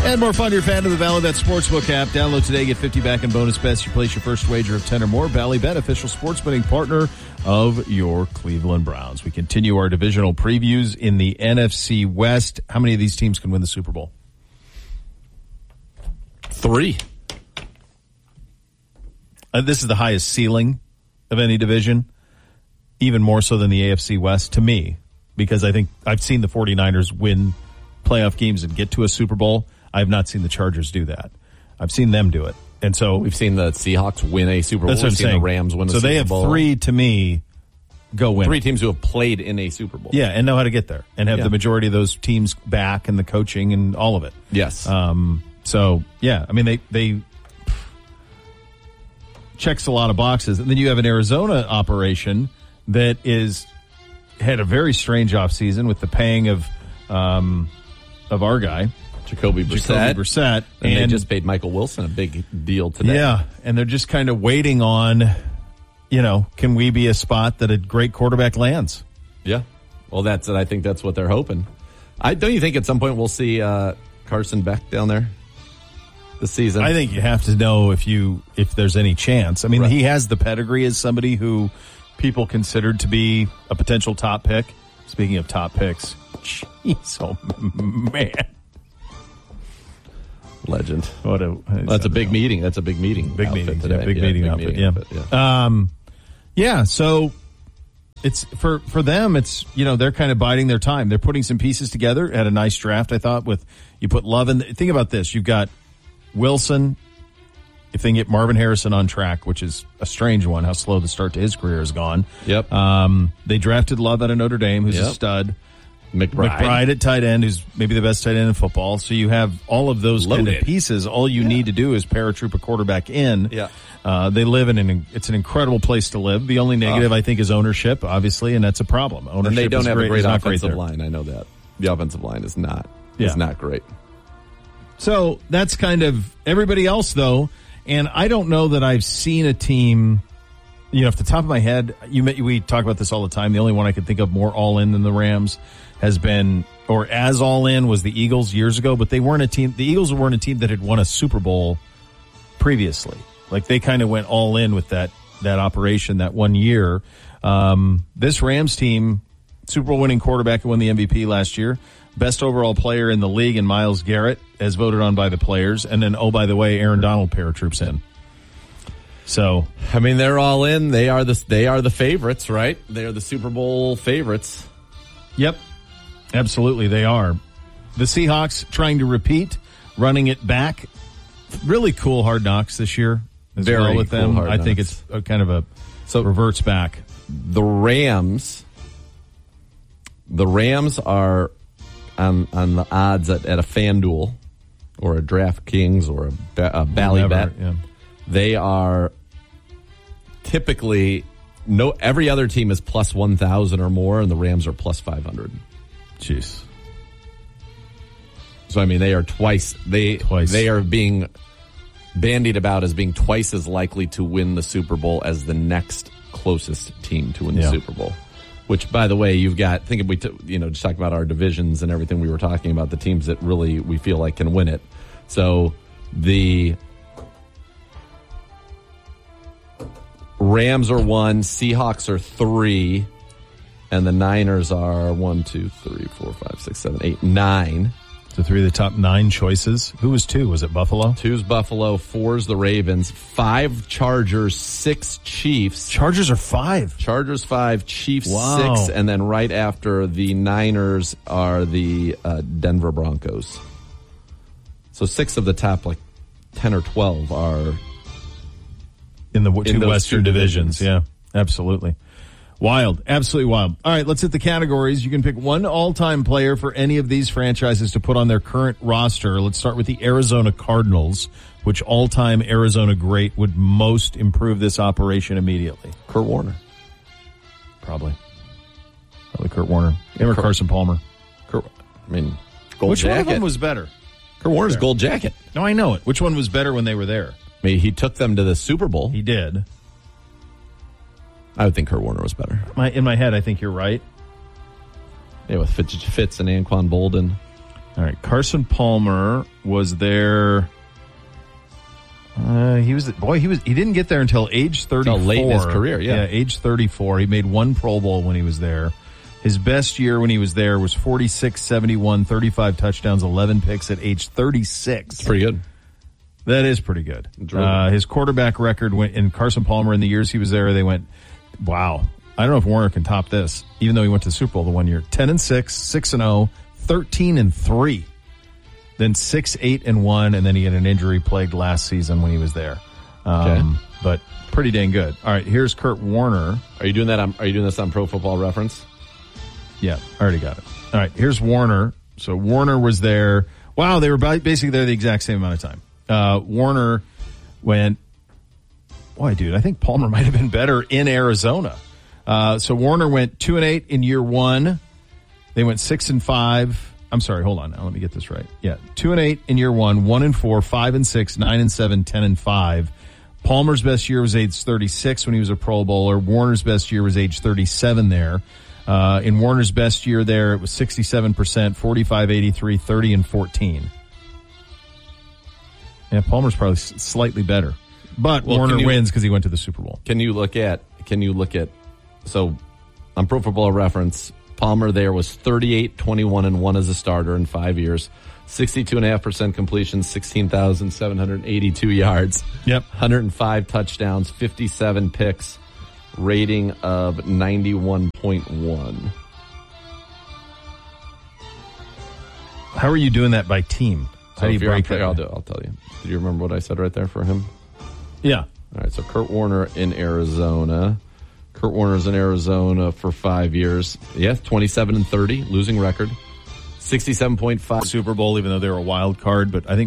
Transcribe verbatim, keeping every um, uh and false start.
And more fun, your fan of the Ballybet Sportsbook app. Download today, get fifty back in bonus bets. You place your first wager of ten or more. Ballybet, official sports betting partner of your Cleveland Browns. We continue our divisional previews in the N F C West. How many of these teams can win the Super Bowl? Three. Uh, this is the highest ceiling of any division, even more so than the A F C West to me, because I think I've seen the 49ers win playoff games and get to a Super Bowl. I have not seen the Chargers do that. I've seen them do it. And so we've seen the Seahawks win a Super Bowl. That's what I'm We've seen saying. the Rams win a so Super Bowl. So they have three, to me, go win. Three teams who have played in a Super Bowl. Yeah, and know how to get there and have Yeah. the majority of those teams back and the coaching and all of it. Yes. Um, so, yeah, I mean, they, they checks a lot of boxes. And then you have an Arizona operation that is had a very strange offseason with the paying of um, of our guy. Jacoby Brissett. Jacoby Brissett. And, and they just paid Michael Wilson a big deal today. Yeah, and they're just kind of waiting on, you know, can we be a spot that a great quarterback lands? Yeah. Well, that's it. I think that's what they're hoping. I Don't you think at some point we'll see uh, Carson Beck down there this season? I think you have to know if you if there's any chance. I mean, Right. he has the pedigree as somebody who people considered to be a potential top pick. Speaking of top picks, jeez, oh man. Legend. What a, That's a big meeting. That's a big meeting. Big outfit meeting. today. Yeah, big yeah, meeting big outfit. meeting yeah. outfit, yeah. Um, yeah. So it's for, for them, it's, you know, they're kind of biding their time. They're putting some pieces together. Had a nice draft, I thought, with, you put Love in. Think about this. You've got Wilson. If they can get Marvin Harrison on track, which is a strange one, how slow the start to his career has gone. Yep. Um, they drafted Love out of Notre Dame, who's Yep. a stud. McBride. McBride at tight end, who's maybe the best tight end in football. So you have all of those kind of Loaded. pieces. All you Yeah. need to do is paratroop a quarterback in. Yeah. Uh, they live in an, it's an incredible place to live. The only negative, Oh. I think, is ownership, obviously, and that's a problem. Ownership And they don't is have great, a great is not great offensive there. line. I know that. The offensive line is not Yeah. is not great. So that's kind of everybody else, though. And I don't know that I've seen a team, you know, off the top of my head, you we talk about this all the time. The only one I could think of more all in than the Rams has been, or as all in, was the Eagles years ago, but they weren't a team. The Eagles weren't a team that had won a Super Bowl previously. Like they kind of went all in with that, that operation that one year. Um, this Rams team, Super Bowl winning quarterback who won the M V P last year, best overall player in the league in Myles Garrett, as voted on by the players. And then, oh, by the way, Aaron Donald paratroops in. So, I mean, they're all in. They are the they are the favorites, right? They are the Super Bowl favorites. yep, absolutely they are. The Seahawks trying to repeat, running it back. Really cool Hard Knocks this year as Very well with cool them. Hard I think Knocks. it's a kind of a So reverts back. the Rams, the Rams are on on the odds at, at a FanDuel or a DraftKings or a, ba- a Ballybet. Whatever, yeah. They are typically no. Every other team is plus one thousand or more, and the Rams are plus five hundred. Jeez. So I mean, they are twice. They Twice. they are being bandied about as being twice as likely to win the Super Bowl as the next closest team to win the Yeah. Super Bowl. Which, by the way, you've got. Think if we, t- you know, just talk about our divisions and everything. We were talking about the teams that really we feel like can win it. So the Rams are one, Seahawks are three, and the Niners are one, two, three, four, five, six, seven, eight, nine. So three of the top nine choices. Who was two? Was it Buffalo? Two's Buffalo, four's the Ravens, five Chargers, six Chiefs. Chargers are five. Chargers five, Chiefs Wow. six, and then right after the Niners are the uh, Denver Broncos. So six of the top like ten or twelve are In the w- In two those Western two divisions. divisions. Yeah, absolutely. Wild. Absolutely wild. All right, let's hit the categories. You can pick one all-time player for any of these franchises to put on their current roster. Let's start with the Arizona Cardinals. Which all-time Arizona great would most improve this operation immediately? Kurt Warner. Probably. Probably Kurt Warner. Or Kurt- Carson Palmer. Kurt, I mean, gold Which jacket. one of them was better? Kurt Warner's gold jacket. No, I know it. Which one was better when they were there? I mean, he took them to the Super Bowl. He did. I would think Kurt Warner was better. My, in my head, I think you're right. Yeah, with Fitz, Fitz and Anquan Bolden. All right, Carson Palmer was there. Uh, he was boy. He was. He didn't get there until age thirty-four. Until late in his career, yeah. yeah, age thirty-four. He made one Pro Bowl when he was there. His best year when he was there was forty-six, seventy-one, thirty-five touchdowns, eleven picks at age thirty-six. It's pretty good. That is pretty good. Uh, his quarterback record went in Carson Palmer in the years he was there. They went, wow. I don't know if Warner can top this, even though he went to the Super Bowl the one year. ten and six, six and oh, thirteen and three. Then six, eight and one, and then he had an injury plagued last season when he was there. Um, okay. But pretty dang good. All right, here's Kurt Warner. Are you doing that? On, are you doing this on Pro Football Reference? Yeah, I already got it. All right, here's Warner. So Warner was there. Wow, they were basically there the exact same amount of time. Uh, Warner went, boy, dude, I think Palmer might have been better in Arizona. Uh, so Warner went two and eight in year one. They went six and five. I'm sorry, hold on now. Let me get this right. Yeah, two and eight in year one, one and four, five and six, nine and seven, ten and five. Palmer's best year was age thirty-six when he was a Pro Bowler. Warner's best year was age thirty-seven there. Uh, in Warner's best year there, it was sixty-seven percent, forty-five, eighty-three, thirty, and fourteen. Yeah, Palmer's probably s- slightly better. But well, Warner you, wins because he went to the Super Bowl. Can you look at, can you look at, so on Pro Football Reference, Palmer there was thirty-eight, twenty-one, and one as a starter in five years. sixty-two point five percent completion, sixteen thousand seven hundred eighty-two yards. Yep. one hundred five touchdowns, fifty-seven picks, rating of ninety-one point one. How are you doing that by team? So How do you if you're break on, that? I'll, do, I'll tell you. Do you remember what I said right there for him? Yeah. All right, so Kurt Warner in Arizona. Kurt Warner's in Arizona for five years. Yes, twenty-seven and thirty, losing record. sixty-seven point five Super Bowl, even though they were a wild card, but I think